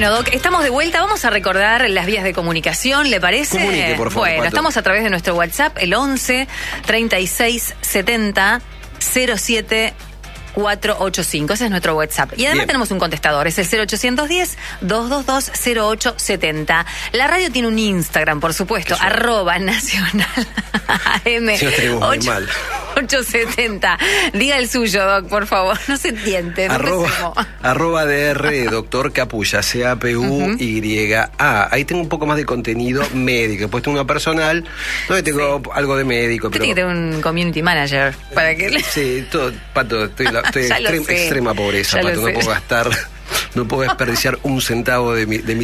Bueno, Doc, estamos de vuelta. Vamos a recordar las vías de comunicación, ¿le parece? Comunique, por favor, bueno, Pato. estamos a través de nuestro WhatsApp, el 11 36 70 07 485. Ese es nuestro WhatsApp. Y además Bien. tenemos un contestador, es el 0810-222-0870. La radio tiene un Instagram, por supuesto, @nacional AM Si nos tenemos muy mal. 870. Diga el suyo, Doc, por favor. No se tiente. No Arroba DR, doctor Capulla, CAPUYA. Ahí tengo un poco más de contenido médico. Después tengo una personal, donde tengo algo de médico. Usted Pero tiene que tener un community manager para que le... sí, todo, Pato, estoy Ya lo sé. extrema pobreza, Ya lo Pato, no sé. puedo gastar, no puedo desperdiciar un centavo de mis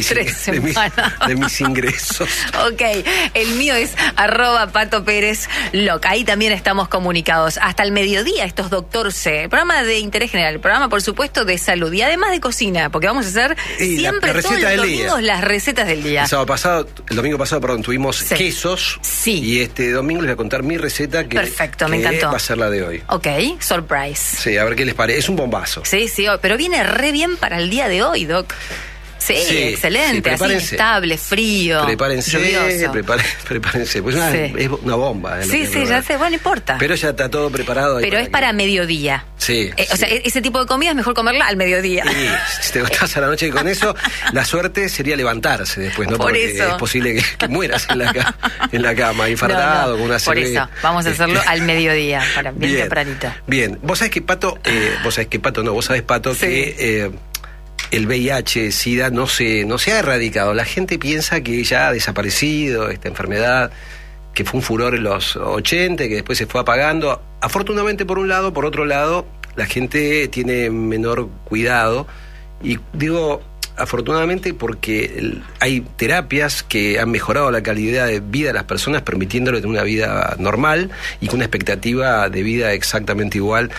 ingresos. Ok, el mío es @Pato Pérez Loc. Ahí también estamos comunicados. Hasta el mediodía, esto es Doctor C. Programa de interés general, programa por supuesto de salud y además de cocina, porque vamos a hacer Y siempre la todos receta los del día. domingos las recetas del día. El domingo pasado, tuvimos Sí. quesos. Sí. Y este domingo les voy a contar mi receta que, Perfecto, me que encantó. va a ser la de hoy. Ok, surprise. Sí, a ver qué les parece. Es un bombazo. Sí, pero viene re bien para el día de hoy, Doc. Sí, Sí, excelente, sí, así prepárense. estable, frío, Prepárense, lluvioso. prepárense. Pues Sí. es una bomba. lo Sí, que sí, es ya verdad. sé, bueno, no importa. Pero ya está todo preparado. ahí Pero es que- para mediodía. Sí. O sea, ese tipo de comida es mejor comerla al mediodía. Sí, si te gustas a la noche con eso, la suerte sería levantarse después, ¿no? Por Porque eso. es posible que mueras en la cama, infartado, No, con una por CB. eso, vamos a hacerlo al mediodía, para bien tempranito. Bien, vos sabés que Pato, vos sabés, Pato, Sí. que el VIH, SIDA no se ha erradicado. La gente piensa que ya ha desaparecido esta enfermedad, que fue un furor en los 80, que después se fue apagando. Afortunadamente por un lado, por otro lado, la gente tiene menor cuidado. Y digo afortunadamente porque hay terapias que han mejorado la calidad de vida de las personas, permitiéndoles tener una vida normal y con una expectativa de vida exactamente igual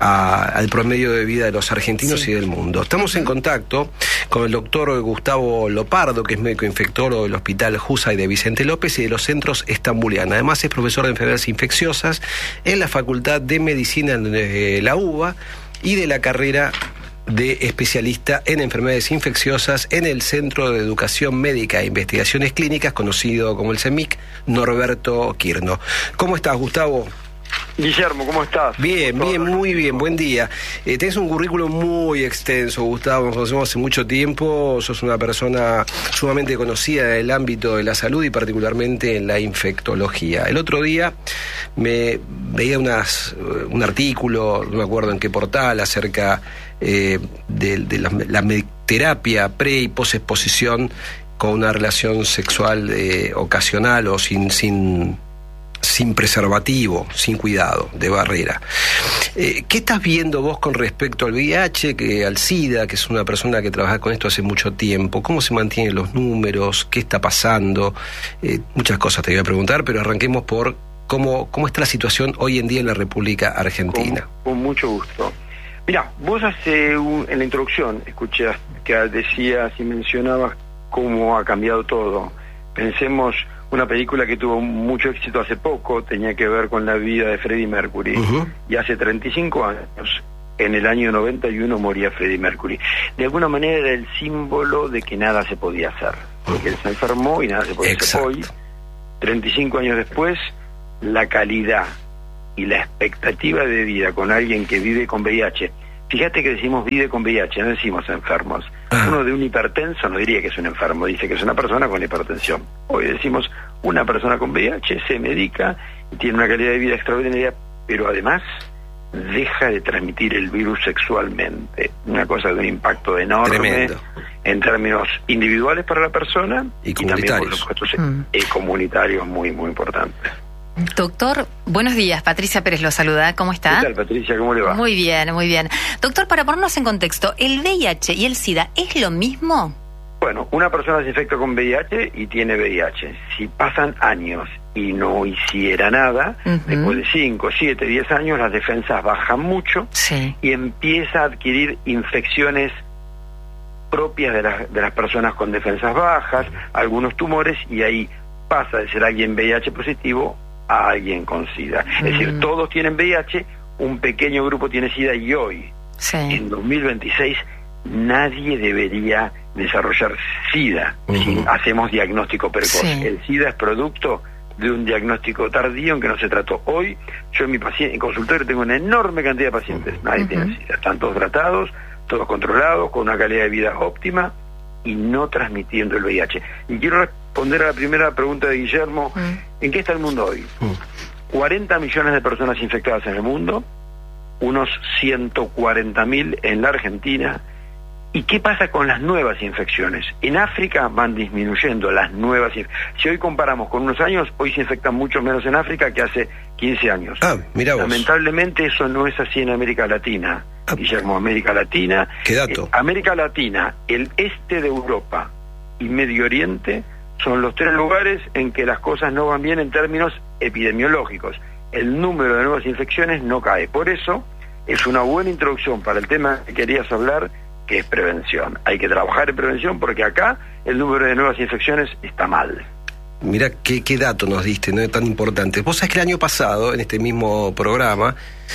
al promedio de vida de los argentinos y del mundo. Estamos en contacto con el doctor Gustavo Lopardo, que es médico infectólogo del Hospital Jusay de Vicente López y de los Centros Estambuliana. Además es profesor de enfermedades infecciosas en la Facultad de Medicina de la UBA y de la carrera de especialista en enfermedades infecciosas en el Centro de Educación Médica e Investigaciones Clínicas, conocido como el CEMIC, Norberto Quirno. ¿Cómo estás, Gustavo? Guillermo, ¿cómo estás? Bien, muy bien, buen día. Tenés un currículum muy extenso, Gustavo, nos conocemos hace mucho tiempo, sos una persona sumamente conocida en el ámbito de la salud y particularmente en la infectología. El otro día me veía un artículo, no me acuerdo en qué portal, acerca de la terapia pre y posexposición con una relación sexual ocasional o sin preservativo, sin cuidado, de barrera. ¿Qué estás viendo vos con respecto al VIH, al SIDA, que es una persona que trabaja con esto hace mucho tiempo? ¿Cómo se mantienen los números? ¿Qué está pasando? Muchas cosas te voy a preguntar, pero arranquemos por cómo está la situación hoy en día en la República Argentina. Con mucho gusto. Mira, vos en la introducción escuché que decías y mencionabas cómo ha cambiado todo. Pensemos, una película que tuvo mucho éxito hace poco, tenía que ver con la vida de Freddie Mercury. Uh-huh. Y hace 35 años, en el año 91, moría Freddie Mercury. De alguna manera era el símbolo de que nada se podía hacer. Porque él se enfermó y nada se podía hacer. Hoy, 35 años después, la calidad y la expectativa de vida con alguien que vive con VIH. Fíjate que decimos vive con VIH, no decimos enfermos. Uno de un hipertenso no diría que es un enfermo, dice que es una persona con hipertensión. Hoy decimos una persona con VIH se medica y tiene una calidad de vida extraordinaria, pero además deja de transmitir el virus sexualmente. Una cosa de un impacto enorme. Tremendo. En términos individuales para la persona y también, por comunitarios. supuesto, comunitarios muy importante. Doctor, buenos días. Patricia Pérez lo saluda. ¿Cómo está? ¿Qué tal, Patricia? ¿Cómo le va? Muy bien, muy bien. Doctor, para ponernos en contexto, ¿el VIH y el SIDA es lo mismo? Bueno, una persona se infecta con VIH y tiene VIH. Si pasan años y no hiciera nada, después de 5, 7, 10 años, las defensas bajan mucho y empieza a adquirir infecciones propias de las personas con defensas bajas, algunos tumores, y ahí pasa de ser alguien VIH positivo a alguien con SIDA. Es decir, todos tienen VIH, un pequeño grupo tiene SIDA y hoy, en 2026, nadie debería desarrollar SIDA si hacemos diagnóstico precoz. Sí. El SIDA es producto de un diagnóstico tardío en que no se trató. Hoy, yo en consultorio tengo una enorme cantidad de pacientes, nadie tiene SIDA, están todos tratados, todos controlados, con una calidad de vida óptima y no transmitiendo el VIH. Y quiero responder a la primera pregunta de Guillermo, ¿en qué está el mundo hoy? 40 millones de personas infectadas en el mundo, unos 140.000 en la Argentina. ¿Y qué pasa con las nuevas infecciones? En África van disminuyendo las nuevas infecciones. Si hoy comparamos con unos años, hoy se infectan mucho menos en África que hace 15 años. Mirá vos. Lamentablemente eso no es así en América Latina. Guillermo, América Latina... ¿Qué dato? América Latina, el este de Europa y Medio Oriente son los 3 lugares en que las cosas no van bien en términos epidemiológicos. El número de nuevas infecciones no cae. Por eso es una buena introducción para el tema que querías hablar, que es prevención. Hay que trabajar en prevención porque acá el número de nuevas infecciones está mal. Mirá qué dato nos diste, no es tan importante. Vos sabés que el año pasado, en este mismo programa,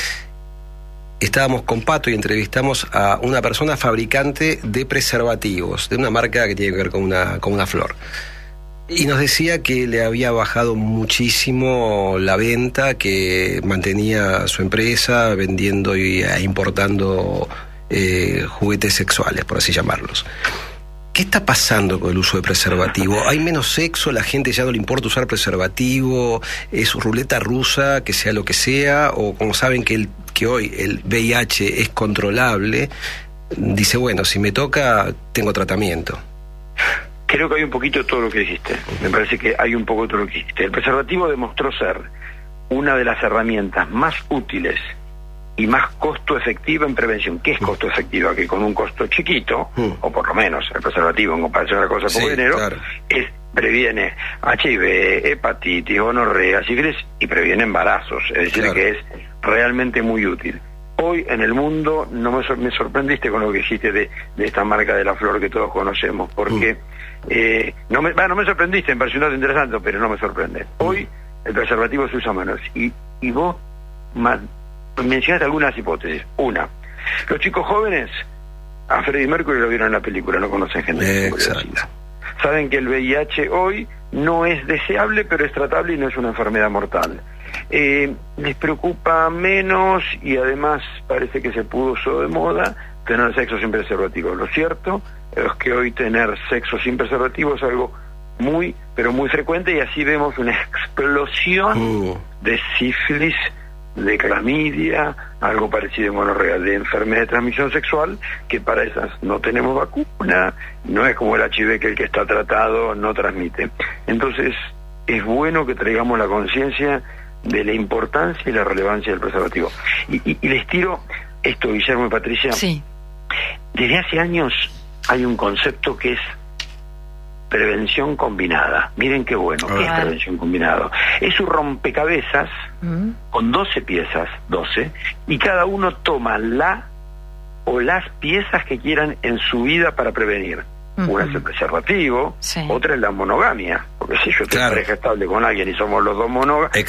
estábamos con Pato y entrevistamos a una persona fabricante de preservativos, de una marca que tiene que ver con una flor. Y nos decía que le había bajado muchísimo la venta, que mantenía su empresa vendiendo e importando juguetes sexuales, por así llamarlos. ¿Qué está pasando con el uso de preservativo? ¿Hay menos sexo? ¿La gente ya no le importa usar preservativo? ¿Es ruleta rusa, que sea lo que sea? ¿O como saben que hoy el VIH es controlable, dice, bueno, si me toca, tengo tratamiento? Creo que hay un poquito de todo lo que dijiste. Me parece que hay un poco de todo lo que dijiste. El preservativo demostró ser una de las herramientas más útiles y más costo efectiva en prevención. ¿Qué es costo efectiva? Que con un costo chiquito, o por lo menos el preservativo en comparación a la cosa de poco dinero, claro, previene HIV, hepatitis, gonorrea, sífilis y previene embarazos. Es decir, claro, que es realmente muy útil. Hoy en el mundo no me sorprendiste con lo que dijiste de esta marca de la flor que todos conocemos, porque no me sorprendiste, me pareció un dato interesante, pero no me sorprende. Hoy el preservativo se usa menos. Y vos mencionaste algunas hipótesis. Una, los chicos jóvenes a Freddie Mercury lo vieron en la película, no conocen gente. Exacto. Saben que el VIH hoy no es deseable, pero es tratable y no es una enfermedad mortal. Les preocupa menos y además parece que se puso de moda tener sexo sin preservativo. Lo cierto es que hoy tener sexo sin preservativo es algo muy, pero muy frecuente, y así vemos una explosión de sífilis, de clamidia, algo parecido en gonorrea, de enfermedad de transmisión sexual, que para esas no tenemos vacuna, no es como el HIV, que el que está tratado no transmite. Entonces es bueno que traigamos la conciencia de la importancia y la relevancia del preservativo. Y les tiro esto, Guillermo y Patricia. Sí. Desde hace años hay un concepto que es prevención combinada. Miren qué bueno que es prevención combinada. Es un rompecabezas con 12 piezas, 12, y cada uno toma la o las piezas que quieran en su vida para prevenir. Una es el preservativo, otra es la monogamia, porque si yo estoy en pareja estable con alguien y somos los dos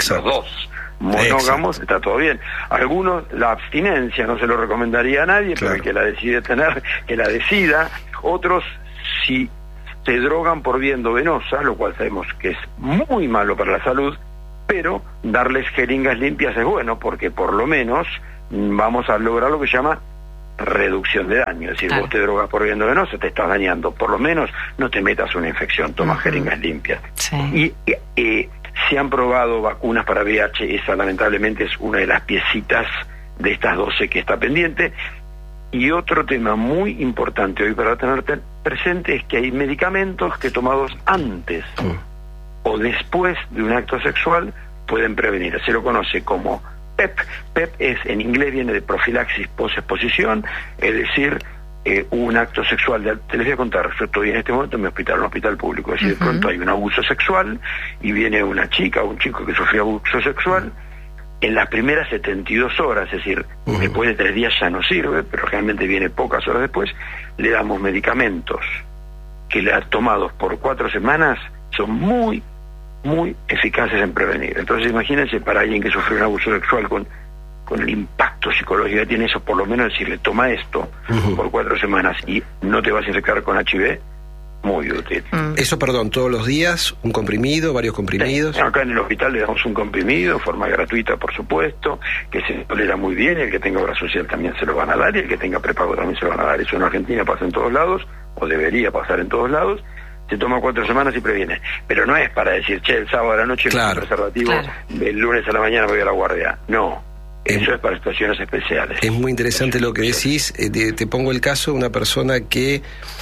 monógamos, está todo bien. Algunos, la abstinencia, no se lo recomendaría a nadie, pero el que la decide tener, que la decida. Otros, si se drogan por vía endovenosa, lo cual sabemos que es muy malo para la salud, pero darles jeringas limpias es bueno, porque por lo menos vamos a lograr lo que se llama reducción de daño. Es decir, vos te drogas por vía endovenosa, te estás dañando, por lo menos no te metas una infección, toma jeringas limpias. Y se han probado vacunas para VIH, esa lamentablemente es una de las piecitas de estas 12 que está pendiente. Y otro tema muy importante hoy para tener presente es que hay medicamentos que tomados antes o después de un acto sexual pueden prevenir. Se lo conoce como PEP. PEP es, en inglés viene de profilaxis post-exposición, es decir, un acto sexual. Te les voy a contar, yo estoy en este momento en mi hospital, un hospital público, es decir, de pronto hay un abuso sexual y viene una chica o un chico que sufrió abuso sexual. En las primeras 72 horas, es decir, después de 3 días ya no sirve, pero realmente viene pocas horas después, le damos medicamentos que tomados por 4 semanas son muy, muy eficaces en prevenir. Entonces imagínense, para alguien que sufrió un abuso sexual con con el impacto psicológico que tiene eso, por lo menos decirle, toma esto por 4 semanas y no te vas a infectar con HIV, muy útil. Eso, perdón, todos los días, un comprimido, varios comprimidos. Sí, acá en el hospital le damos un comprimido, de forma gratuita, por supuesto, que se tolera muy bien, el que tenga obra social también se lo van a dar, y el que tenga prepago también se lo van a dar. Eso en Argentina pasa en todos lados, o debería pasar en todos lados. Se toma 4 semanas y previene. Pero no es para decir, che, el sábado a la noche con preservativo, el lunes a la mañana voy a la guardia. No. Eso es para situaciones especiales. Es muy interesante lo que decís. Te pongo el caso de una persona que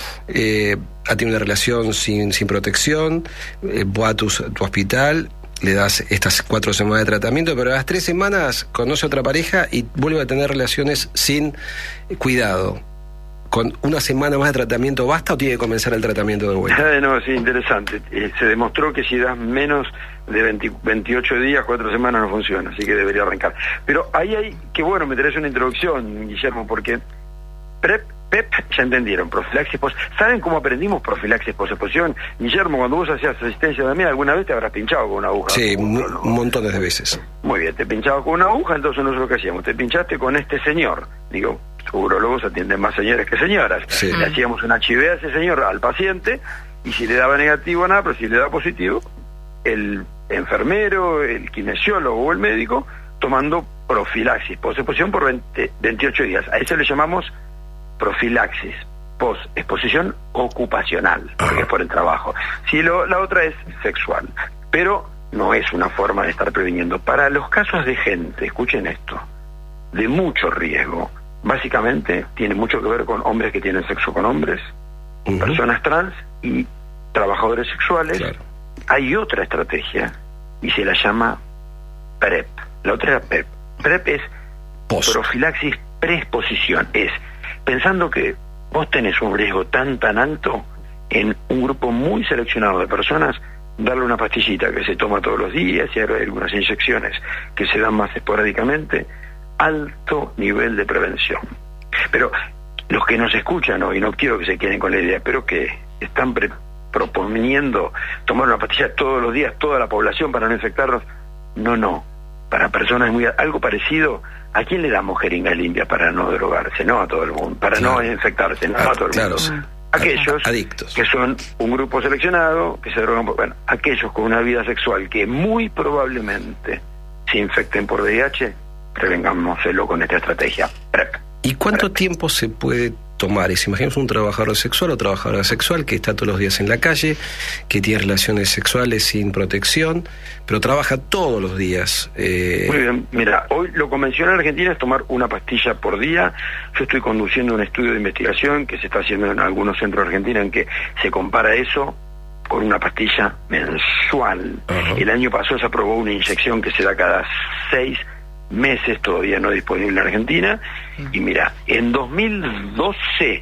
ha tenido una relación sin protección, va a tu hospital, le das estas 4 semanas de tratamiento, pero a las 3 semanas conoce a otra pareja y vuelve a tener relaciones sin cuidado. ¿Con una semana más de tratamiento basta o tiene que comenzar el tratamiento de vuelta? No, sí, interesante. Se demostró que si das menos de 28 días, 4 semanas no funciona, así que debería arrancar. Pero ahí hay, que bueno, me traes una introducción, Guillermo, porque PrEP, ya entendieron, profilaxis post. ¿Saben cómo aprendimos profilaxis post-exposición? Guillermo, cuando vos hacías asistencia también, alguna vez te habrás pinchado con una aguja. Sí, montones de veces. Muy bien, te pinchabas con una aguja, entonces nosotros lo que hacíamos, te pinchaste con este señor, digo, urólogos atienden más señores que señoras. Sí. Le hacíamos un HIV a ese señor, al paciente, y si le daba negativo nada, pero si le daba positivo, el enfermero, el kinesiólogo o el médico tomando profilaxis post-exposición por 28 días. A eso le llamamos profilaxis post-exposición ocupacional, porque es por el trabajo. Si la otra es sexual, pero no es una forma de estar previniendo. Para los casos de gente, escuchen esto, de mucho riesgo, básicamente tiene mucho que ver con hombres que tienen sexo con hombres, personas trans y trabajadores sexuales. Claro. Hay otra estrategia y se la llama PrEP. La otra era PrEP. PrEP es profilaxis preexposición. Es pensando que vos tenés un riesgo tan alto en un grupo muy seleccionado de personas, darle una pastillita que se toma todos los días y hay algunas inyecciones que se dan más esporádicamente. Alto nivel de prevención. Pero los que nos escuchan hoy, no quiero que se queden con la idea, pero que están proponiendo tomar una pastilla todos los días, toda la población para no infectarnos, no. Para personas muy... Algo parecido, ¿a quién le damos jeringas limpias para no drogarse? No a todo el mundo, para no infectarse, no a todo el mundo. Aquellos adictos, que son un grupo seleccionado, que se drogan por... Bueno, aquellos con una vida sexual que muy probablemente se infecten por VIH, prevengámoselo con esta estrategia PrEP. ¿Y cuánto tiempo se puede tomar? Y si imaginamos un trabajador sexual o trabajadora sexual que está todos los días en la calle, que tiene relaciones sexuales sin protección, pero trabaja todos los días. Muy bien, mira, hoy lo convencional en Argentina es tomar una pastilla por día. Yo estoy conduciendo un estudio de investigación que se está haciendo en algunos centros de Argentina en que se compara eso con una pastilla mensual. El año pasado se aprobó una inyección que se da cada 6 meses, todavía no disponible en Argentina. Y mira, en 2012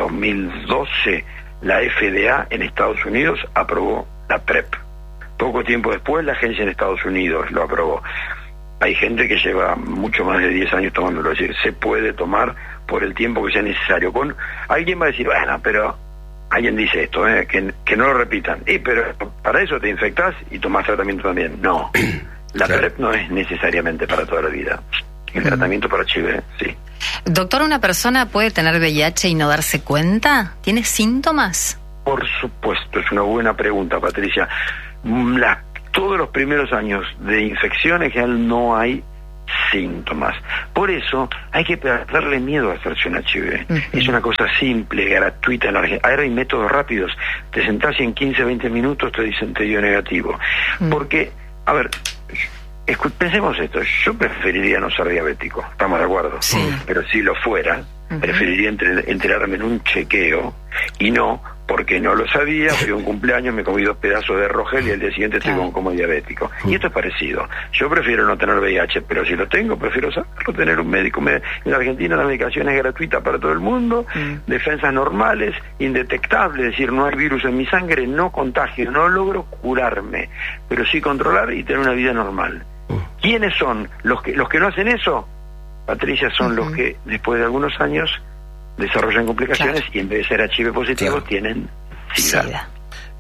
la FDA en Estados Unidos aprobó la PrEP. Poco tiempo después la agencia en Estados Unidos lo aprobó. Hay gente que lleva mucho más de 10 años tomándolo, es decir, se puede tomar por el tiempo que sea necesario. Alguien va a decir, bueno, pero alguien dice esto, que no lo repitan, pero para eso te infectás y tomás tratamiento también. No. La PrEP no es necesariamente para toda la vida. El tratamiento para HIV, sí. Doctor, ¿una persona puede tener VIH y no darse cuenta? ¿Tiene síntomas? Por supuesto, es una buena pregunta, Patricia. Todos los primeros años de infección en general no hay síntomas. Por eso hay que perderle miedo a hacerse un HIV. Es una cosa simple, gratuita. Ahora hay métodos rápidos. Te sentás y en 15, 20 minutos te dicen te dio negativo. Porque, a ver, pensemos esto, yo preferiría no ser diabético, ¿estamos de acuerdo? Sí. Pero si lo fuera, preferiría enterarme en un chequeo y no porque no lo sabía, fui a un cumpleaños, me comí 2 pedazos de Rogel y al día siguiente estoy como diabético. Y esto es parecido. Yo prefiero no tener VIH, pero si lo tengo, prefiero saberlo, tener un médico. En Argentina la medicación es gratuita para todo el mundo, defensas normales, indetectables, es decir, no hay virus en mi sangre, no contagio, no logro curarme, pero sí controlar y tener una vida normal. ¿Quiénes son los que no hacen eso? Patricia, son los que después de algunos años desarrollan complicaciones y en vez de ser HIV positivo tienen SIDA.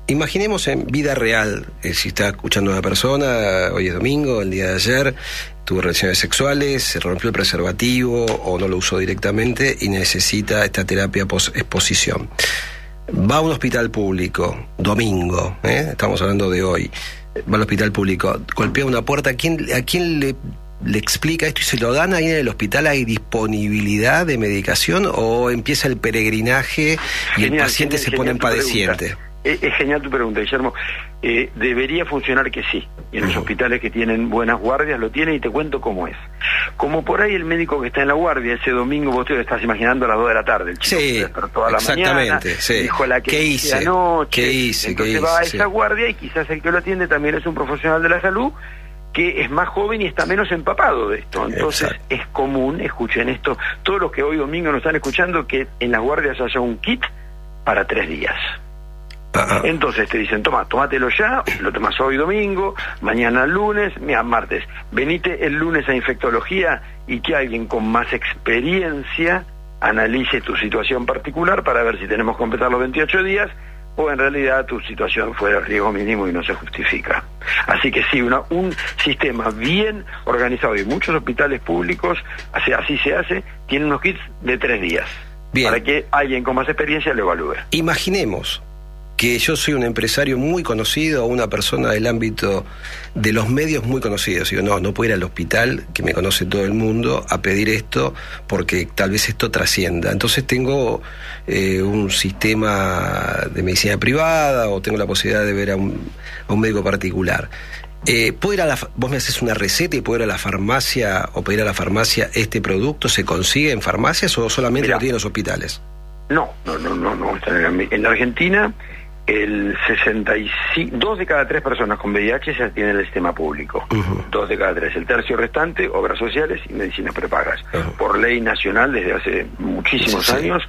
Imaginemos en vida real, si está escuchando a una persona, hoy es domingo, el día de ayer, tuvo relaciones sexuales, se rompió el preservativo o no lo usó directamente y necesita esta terapia post-exposición. Va a un hospital público, domingo, estamos hablando de hoy, va al hospital público, golpea una puerta, ¿a quién le explica esto y se lo dan ahí en el hospital? ¿Hay disponibilidad de medicación o empieza el peregrinaje y el paciente se pone en padeciente? Es genial tu pregunta, Guillermo. Debería funcionar que sí. Y en los hospitales que tienen buenas guardias lo tienen, y te cuento cómo es. Como por ahí el médico que está en la guardia ese domingo, vos te lo estás imaginando a las 2 de la tarde, el chico se despertó a la mañana, dijo la que hice anoche, entonces va a esa guardia y quizás el que lo atiende también es un profesional de la salud que es más joven y está menos empapado de esto. Entonces es común, escuchen esto, todos los que hoy domingo nos están escuchando, que en las guardias haya un kit para 3 días. Entonces te dicen, tómatelo ya, lo tomas hoy domingo, mañana lunes, martes, venite el lunes a infectología y que alguien con más experiencia analice tu situación particular para ver si tenemos que completar los 28 días o en realidad tu situación fue de riesgo mínimo y no se justifica. Así que sí, un sistema bien organizado, y muchos hospitales públicos, así se hace, tienen unos kits de 3 días. Bien. Para que alguien con más experiencia lo evalúe. Imaginemos que yo soy un empresario muy conocido o una persona del ámbito de los medios muy conocidos. Digo, no puedo ir al hospital, que me conoce todo el mundo, a pedir esto, porque tal vez esto trascienda. Entonces tengo un sistema de medicina privada o tengo la posibilidad de ver a un médico particular. ¿Puedo ir vos me haces una receta y puedo ir a la farmacia o pedir a la farmacia este producto? ¿Se consigue en farmacias o solamente lo tienen en los hospitales? No. En la Argentina, el 2 de cada 3 personas con VIH ya tienen el sistema público. 2 de cada 3. El tercio restante, obras sociales y medicinas prepagas. Por ley nacional, desde hace muchísimos años,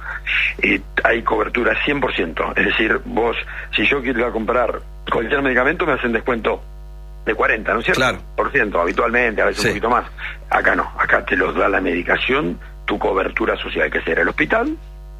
hay cobertura 100%. Es decir, vos, si yo quiero ir a comprar cualquier medicamento, me hacen descuento de 40, ¿no es cierto? Claro. Por ciento, habitualmente, a veces un poquito más. Acá no, acá te los da la medicación, tu cobertura social, que será el hospital,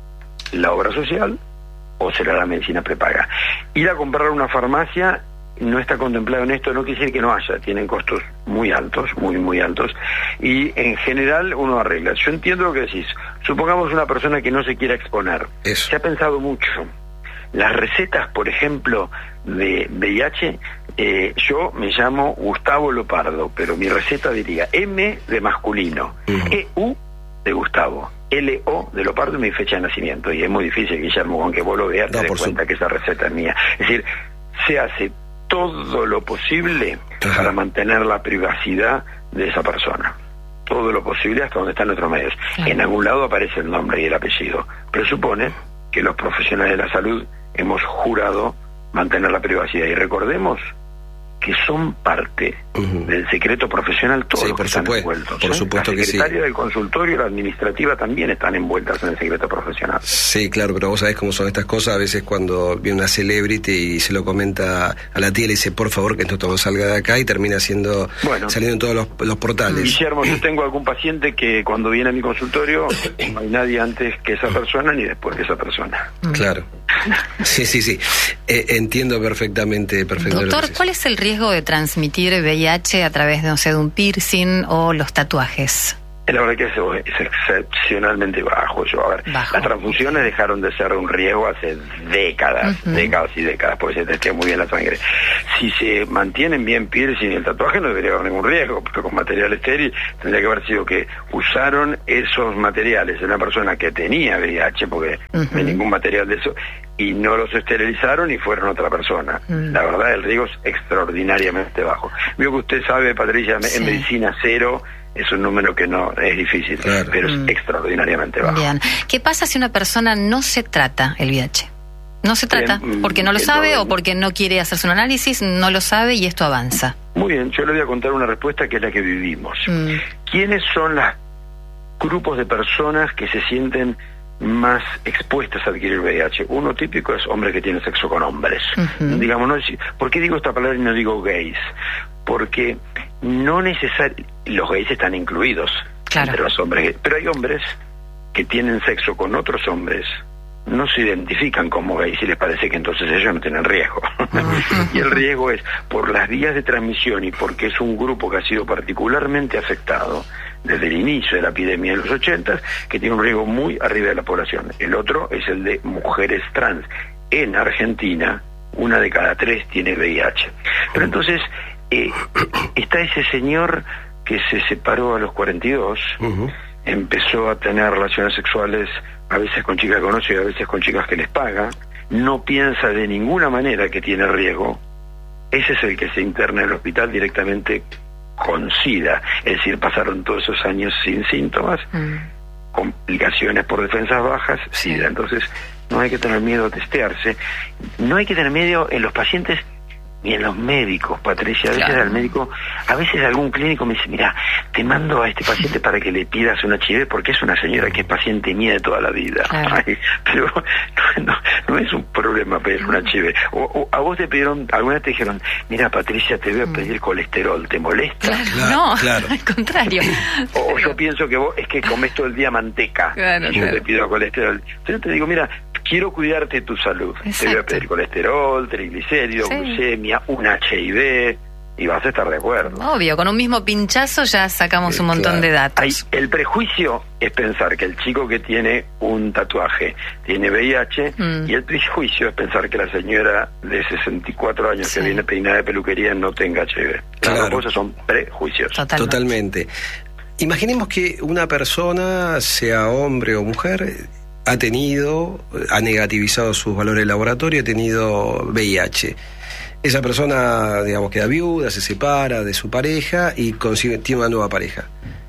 la obra social o será la medicina prepaga. Ir a comprar una farmacia no está contemplado en esto, no quiere decir que no haya, tienen costos muy altos, muy altos, y en general uno arregla. Yo entiendo lo que decís, supongamos una persona que no se quiera exponer. Se ha pensado mucho. Las recetas, por ejemplo, de VIH, yo me llamo Gustavo Lopardo, pero mi receta diría M de masculino, EU de Gustavo, LO de Lopardo y mi fecha de nacimiento. Y es muy difícil, Guillermo, aunque vos lo veas, te des cuenta que esa receta es mía. Es decir, se hace todo lo posible para mantener la privacidad de esa persona. Todo lo posible hasta donde están nuestros medios. En algún lado aparece el nombre y el apellido. Pero supone que los profesionales de la salud hemos jurado mantener la privacidad. Y recordemos que son parte del secreto profesional, todos los que están envueltos. Por supuesto que sí. La secretaria del consultorio y la administrativa también están envueltas en el secreto profesional. Sí, claro, pero vos sabés cómo son estas cosas. A veces cuando viene una celebrity y se lo comenta a la tía, le dice, por favor, que esto todo salga de acá, y termina saliendo en todos los portales. Guillermo, yo tengo algún paciente que cuando viene a mi consultorio no hay nadie antes que esa persona ni después que esa persona. Claro. Sí. Entiendo perfectamente. Doctor, ¿cuál es el riesgo de transmitir VIH a través de un piercing o los tatuajes? La verdad que eso es excepcionalmente bajo. Las transfusiones dejaron de ser un riesgo hace décadas, porque se testea muy bien la sangre. Si se mantienen bien piercing y el tatuaje, no debería haber ningún riesgo, porque con material estéril tendría que haber sido que usaron esos materiales en una persona que tenía VIH, porque no hay ningún material de eso, y no los esterilizaron y fueron otra persona. La verdad, el riesgo es extraordinariamente bajo. Veo que usted sabe, Patricia, en medicina cero es un número que no es difícil, pero es extraordinariamente bajo. Bien. ¿Qué pasa si una persona no se trata el VIH? No se trata porque no lo sabe o porque no quiere hacerse un análisis, no lo sabe y esto avanza. Muy bien, yo le voy a contar una respuesta que es la que vivimos. ¿Quiénes son los grupos de personas que se sienten más expuestas a adquirir VIH? Uno típico es hombres que tienen sexo con hombres. Digamos, ¿por qué digo esta palabra y no digo gays? Porque no necesariamente los gays están incluidos entre los hombres, pero hay hombres que tienen sexo con otros hombres no se identifican como gays y les parece que entonces ellos no tienen riesgo. Y el riesgo es por las vías de transmisión y porque es un grupo que ha sido particularmente afectado desde el inicio de la epidemia de los 80, que tiene un riesgo muy arriba de la población. El otro es el de mujeres trans. En Argentina, 1 de cada 3 tiene VIH. Pero entonces, está ese señor que se separó a los 42, empezó a tener relaciones sexuales a veces con chicas que conoce y a veces con chicas que les paga, no piensa de ninguna manera que tiene riesgo. Ese es el que se interna en el hospital directamente con SIDA, es decir, pasaron todos esos años sin síntomas, complicaciones por defensas bajas, SIDA. Entonces, no hay que tener miedo a testearse, no hay que tener miedo en los pacientes ni en los médicos, Patricia. A veces al médico, a veces algún clínico me dice, mira, te mando a este paciente para que le pidas un HIV porque es una señora que es paciente mía de toda la vida. Ay, pero no es un problema pedir un HIV. O a vos te pidieron, alguna vez te dijeron, mira, Patricia, te voy a pedir colesterol, ¿te molesta? No, al contrario. O yo pienso que vos es que comés todo el día manteca y yo te pido colesterol. Entonces te digo, mira, quiero cuidarte tu salud. Exacto. Te voy a pedir colesterol, triglicéridos, glucemia, un HIV, y vas a estar de acuerdo. Obvio, con un mismo pinchazo ya sacamos un montón de datos. El prejuicio es pensar que el chico que tiene un tatuaje tiene VIH, y el prejuicio es pensar que la señora de 64 años que viene peinada de peluquería no tenga HIV. Las dos cosas son prejuicios. Totalmente. Imaginemos que una persona, sea hombre o mujer, ha negativizado sus valores de laboratorio, ha tenido VIH. Esa persona, digamos, queda viuda, se separa de su pareja y tiene una nueva pareja.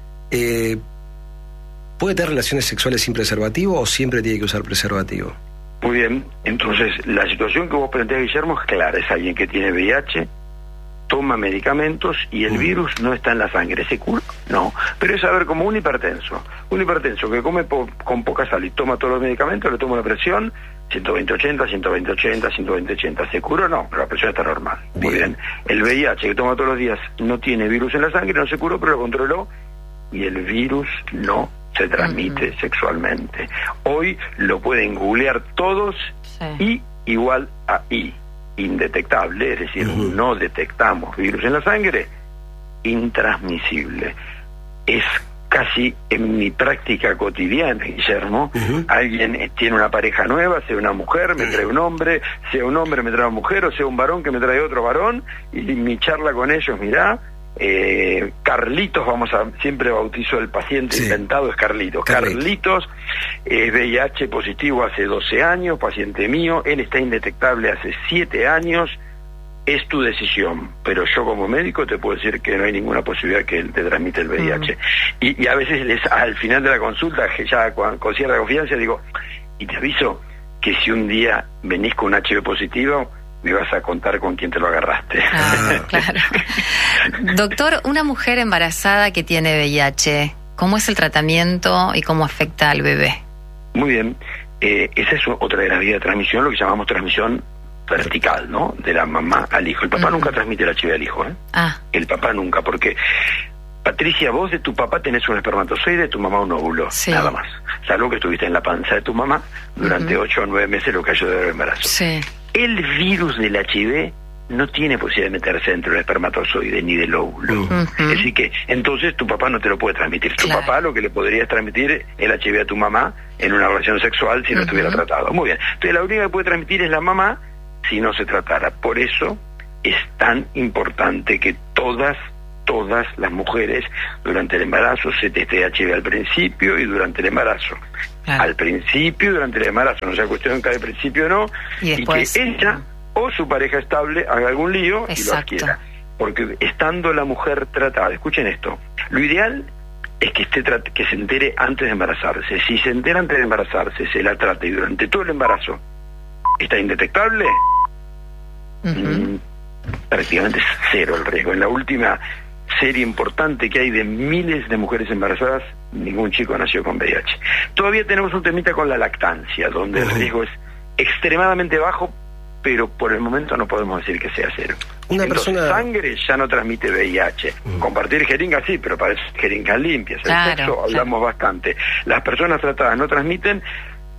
¿Puede tener relaciones sexuales sin preservativo o siempre tiene que usar preservativo? Muy bien, entonces la situación que vos planteás, Guillermo, es clara. Es alguien que tiene VIH, toma medicamentos y el virus no está en la sangre. ¿Se cura? No. Pero es saber como un hipertenso que come con poca sal y toma todos los medicamentos, le toma una presión 120/80, 120/80, 120/80. ¿Se curó? No, pero la presión está normal. Muy bien. El VIH que toma todos los días no tiene virus en la sangre, no se curó, pero lo controló y el virus no se transmite sexualmente. Hoy lo pueden googlear todos, I igual a I. Indetectable, es decir, no detectamos virus en la sangre, intransmisible. Es casi en mi práctica cotidiana, Guillermo, alguien tiene una pareja nueva, sea una mujer, me trae un hombre, sea un hombre, me trae una mujer, o sea un varón que me trae otro varón, y mi charla con ellos, mirá, Carlitos, siempre bautizo el paciente inventado, es Carlitos. Carlitos es VIH positivo hace 12 años, paciente mío, él está indetectable hace 7 años, es tu decisión, pero yo como médico te puedo decir que no hay ninguna posibilidad que él te transmita el VIH. Y a veces al final de la consulta, ya con cierta confianza, digo, y te aviso que si un día venís con un HIV positivo, me vas a contar con quién te lo agarraste. Claro. Doctor, una mujer embarazada que tiene VIH, ¿cómo es el tratamiento y cómo afecta al bebé? Muy bien. Esa es otra de las vías de transmisión, lo que llamamos transmisión vertical, ¿no? De la mamá al hijo. El papá nunca transmite el HIV al hijo, ¿eh? El papá nunca, porque Patricia, vos de tu papá tenés un espermatozoide, de tu mamá un óvulo, nada más. Salvo que estuviste en la panza de tu mamá durante 8 o 9 meses, lo que ayudó al embarazo. El virus del HIV no tiene posibilidad de meterse dentro del espermatozoide ni del óvulo. Así que, entonces tu papá no te lo puede transmitir. Tu papá lo que le podría transmitir el HIV a tu mamá en una relación sexual si no estuviera tratado. Muy bien. Entonces la única que puede transmitir es la mamá si no se tratara. Por eso es tan importante que todas las mujeres durante el embarazo se testea HIV al principio y durante el embarazo. Al principio y durante el embarazo, no sea cuestión que al principio no, y que ella o su pareja estable haga algún lío y lo adquiera. Porque estando la mujer tratada, escuchen esto, lo ideal es que que se entere antes de embarazarse. Si se entera antes de embarazarse, se la trata y durante todo el embarazo está indetectable, prácticamente es cero el riesgo. En la última serie importante que hay de miles de mujeres embarazadas, ningún chico nació con VIH. Todavía tenemos un temita con la lactancia, donde el riesgo es extremadamente bajo, pero por el momento no podemos decir que sea cero. Sangre ya no transmite VIH. Compartir jeringas sí, pero para eso jeringas limpias. El sexo hablamos bastante. Las personas tratadas no transmiten.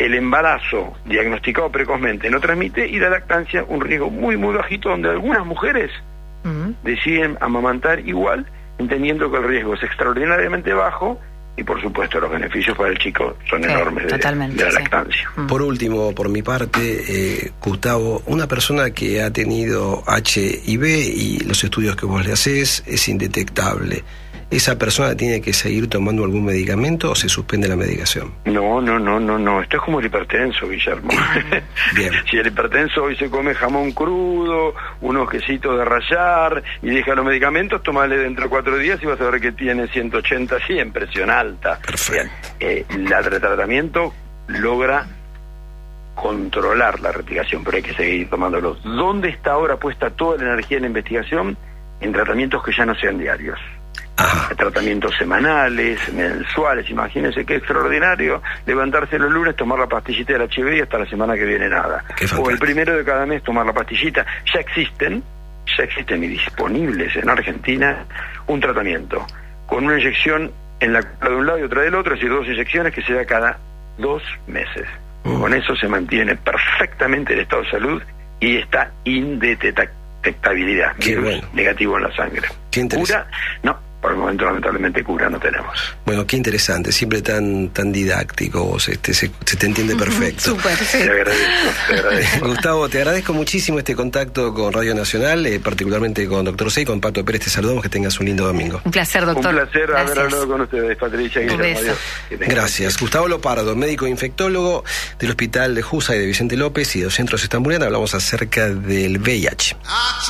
el embarazo diagnosticado precozmente no transmite, y la lactancia un riesgo muy muy bajito, donde algunas mujeres deciden amamantar igual, entendiendo que el riesgo es extraordinariamente bajo y por supuesto los beneficios para el chico son enormes de la lactancia. Por último, por mi parte, Gustavo, una persona que ha tenido HIV y los estudios que vos le hacés es indetectable. ¿Esa persona tiene que seguir tomando algún medicamento o se suspende la medicación? No. Esto es como el hipertenso, Guillermo. Bien. Si el hipertenso hoy se come jamón crudo, unos quesitos de rallar y deja los medicamentos, tomale dentro de 4 días y vas a ver que tiene 180, 100, presión alta. Perfecto. El tratamiento logra controlar la replicación, pero hay que seguir tomándolos. ¿Dónde está ahora puesta toda la energía en la investigación? En tratamientos que ya no sean diarios. Tratamientos semanales, mensuales. Imagínense qué extraordinario levantarse los lunes, tomar la pastillita del HIV y hasta la semana que viene nada. O el primero de cada mes tomar la pastillita. Ya existen y disponibles en Argentina un tratamiento con una inyección en la cola de un lado y otra del otro, es decir, 2 inyecciones que se da cada 2 meses. Con eso se mantiene perfectamente el estado de salud y esta indetectabilidad, virus negativo en la sangre. ¿Cura? No. Por el momento, lamentablemente, cura no tenemos. Bueno, qué interesante, siempre tan didáctico vos, se te entiende perfecto. Súper, sí. Te agradezco. Gustavo, te agradezco muchísimo este contacto con Radio Nacional, particularmente con Dr. C y con Pato Pérez. Te saludamos, que tengas un lindo domingo. Un placer, doctor. Un placer haber hablado con ustedes, Patricia. Un beso. Gracias. Gustavo Lopardo, médico infectólogo del Hospital de Jusa y de Vicente López y de los Centros Estambulín. Hablamos acerca del VIH.